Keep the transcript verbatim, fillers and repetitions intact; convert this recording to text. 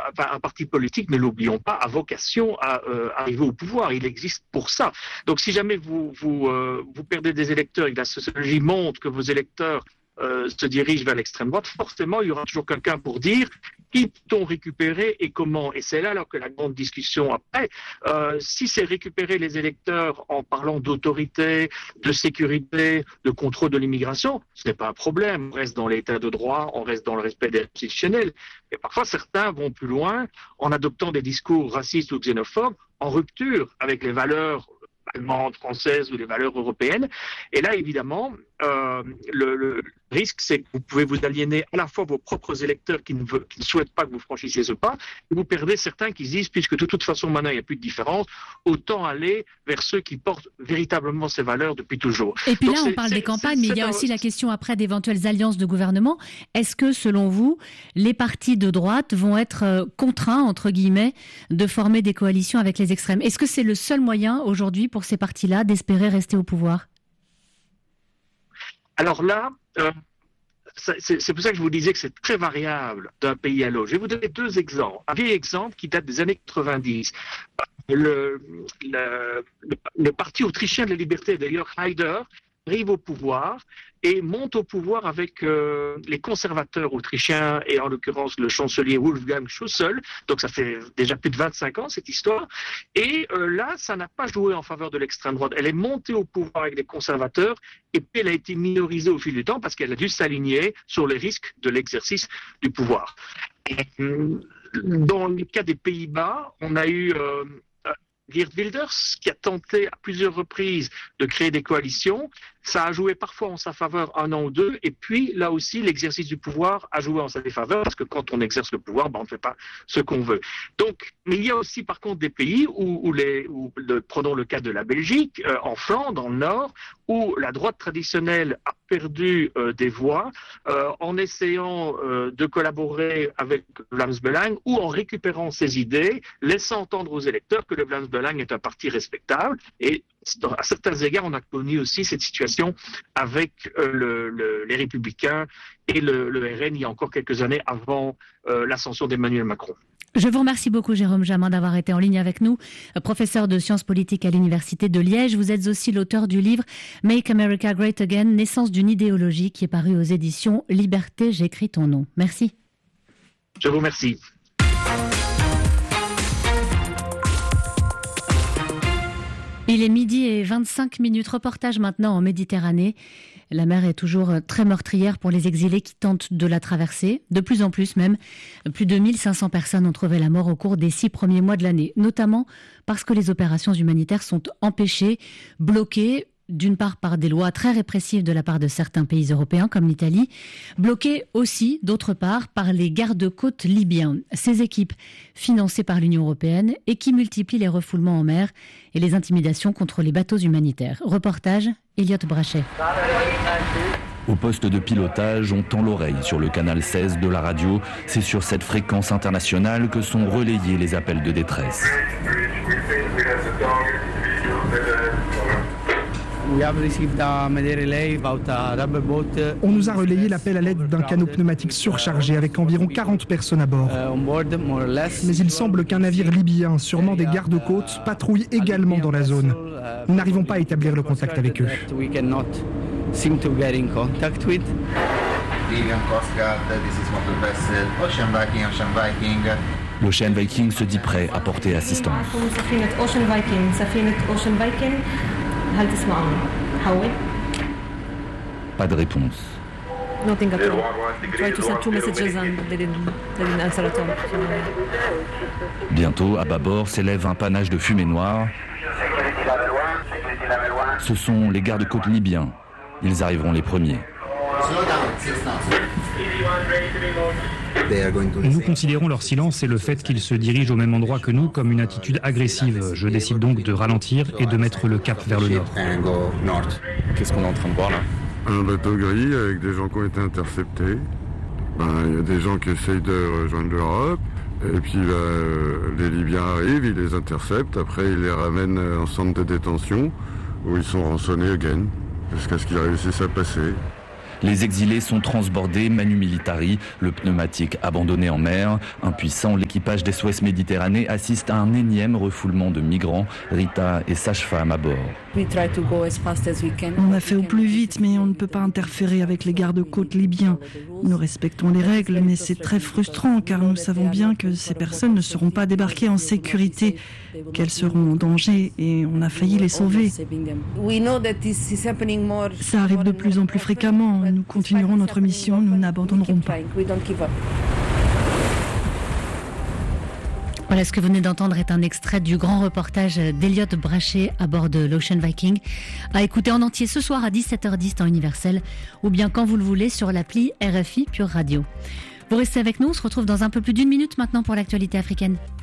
enfin, un parti politique, ne l'oublions pas, a vocation à euh, arriver au pouvoir. Il existe pour ça. Donc si jamais vous, vous, euh, vous perdez des électeurs et que la sociologie montre que vos électeurs euh, se dirigent vers l'extrême droite, forcément, il y aura toujours quelqu'un pour dire qui peut-on récupérer et comment. Et c'est là alors que la grande discussion après, euh, si c'est récupérer les électeurs en parlant d'autorité, de sécurité, de contrôle de l'immigration, ce n'est pas un problème. On reste dans l'état de droit, on reste dans le respect des institutionnels. Et parfois, certains vont plus loin en adoptant des discours racistes ou xénophobes en rupture avec les valeurs allemandes, françaises ou les valeurs européennes. Et là, évidemment, euh, le, le risque, c'est que vous pouvez vous aliéner à la fois vos propres électeurs qui ne, veulent, qui ne souhaitent pas que vous franchissiez ce pas, et vous perdez certains qui se disent, puisque de toute façon, maintenant, il n'y a plus de différence, autant aller vers ceux qui portent véritablement ces valeurs depuis toujours. Et puis Donc là, on parle des campagnes, mais il y a aussi la question après d'éventuelles alliances de gouvernement. Est-ce que, selon vous, les partis de droite vont être contraints, entre guillemets, de former des coalitions avec les extrêmes? Est-ce que c'est le seul moyen, aujourd'hui, pour ces partis-là, d'espérer rester au pouvoir? Alors là, euh, c'est, c'est pour ça que je vous disais que c'est très variable d'un pays à l'autre. Je vais vous donner deux exemples. Un vieil exemple qui date des années quatre-vingt-dix. Le, le, le, le parti autrichien de la liberté, d'ailleurs, Haider, arrive au pouvoir et monte au pouvoir avec euh, les conservateurs autrichiens et en l'occurrence le chancelier Wolfgang Schüssel. Donc ça fait déjà plus de vingt-cinq ans cette histoire. Et euh, là, ça n'a pas joué en faveur de l'extrême droite. Elle est montée au pouvoir avec les conservateurs et puis elle a été minorisée au fil du temps parce qu'elle a dû s'aligner sur les risques de l'exercice du pouvoir. Et, euh, dans le cas des Pays-Bas, on a eu euh, Geert Wilders, qui a tenté à plusieurs reprises de créer des coalitions. Ça a joué parfois en sa faveur un an ou deux, et puis là aussi l'exercice du pouvoir a joué en sa défaveur, parce que quand on exerce le pouvoir, ben, on ne fait pas ce qu'on veut. Donc, mais il y a aussi par contre des pays où, où les, où le, prenons le cas de la Belgique, euh, en Flandre, dans le Nord, où la droite traditionnelle a perdu euh, des voix euh, en essayant euh, de collaborer avec Vlaams Belang ou en récupérant ses idées, laissant entendre aux électeurs que le Vlaams Belang est un parti respectable. Et à certains égards, on a connu aussi cette situation avec euh, le, le, les Républicains et le, le R N il y a encore quelques années avant euh, l'ascension d'Emmanuel Macron. Je vous remercie beaucoup, Jérôme Jamin, d'avoir été en ligne avec nous, professeur de sciences politiques à l'Université de Liège. Vous êtes aussi l'auteur du livre Make America Great Again, naissance d'une idéologie, qui est paru aux éditions Liberté, j'écris ton nom. Merci. Je vous remercie. Il est midi et vingt-cinq minutes. Reportage maintenant en Méditerranée. La mer est toujours très meurtrière pour les exilés qui tentent de la traverser. De plus en plus même, plus de mille cinq cents personnes ont trouvé la mort au cours des six premiers mois de l'année. Notamment parce que les opérations humanitaires sont empêchées, bloquées, d'une part par des lois très répressives de la part de certains pays européens comme l'Italie, bloquées aussi d'autre part par les gardes-côtes libyens. Ces équipes financées par l'Union européenne et qui multiplient les refoulements en mer et les intimidations contre les bateaux humanitaires. Reportage, Elliot Brachet. Au poste de pilotage, on tend l'oreille sur le canal seize de la radio. C'est sur cette fréquence internationale que sont relayés les appels de détresse. On nous a relayé l'appel à l'aide d'un canot pneumatique surchargé avec environ quarante personnes à bord. Mais il semble qu'un navire libyen, sûrement des gardes-côtes, patrouille également dans la zone. Nous n'arrivons pas à établir le contact avec eux. L'Ocean Viking se dit prêt à porter assistance. Pas de réponse. Nothing at all. Tried to send two messages and they didn't, they didn't answer at all. Bientôt, à bâbord, s'élève un panache de fumée noire. Ce sont les gardes-côtes libyens. Ils arriveront les premiers. Nous considérons leur silence et le fait qu'ils se dirigent au même endroit que nous comme une attitude agressive. Je décide donc de ralentir et de mettre le cap vers le nord. Qu'est-ce qu'on est en train de voir là ? Un bateau gris avec des gens qui ont été interceptés. Ben, il y a des gens qui essayent de rejoindre l'Europe. Et puis ben, les Libyens arrivent, ils les interceptent. Après, ils les ramènent en centre de détention où ils sont rançonnés again jusqu'à ce qu'ils réussissent à passer. Les exilés sont transbordés manu militari, le pneumatique abandonné en mer. Impuissant, l'équipage d'S O S Méditerranée assiste à un énième refoulement de migrants. Rita est sage-femme à bord. On a fait au plus vite, mais on ne peut pas interférer avec les gardes-côtes libyens. Nous respectons les règles, mais c'est très frustrant car nous savons bien que ces personnes ne seront pas débarquées en sécurité, qu'elles seront en danger et on a failli les sauver. Ça arrive de plus en plus fréquemment. Nous continuerons notre mission, nous n'abandonnerons pas. Voilà, ce que vous venez d'entendre est un extrait du grand reportage d'Eliott Brachet à bord de l'Ocean Viking, à écouter en entier ce soir à dix-sept heures dix temps universel, ou bien quand vous le voulez sur l'appli R F I Pure Radio. Vous restez avec nous, on se retrouve dans un peu plus d'une minute maintenant pour l'actualité africaine.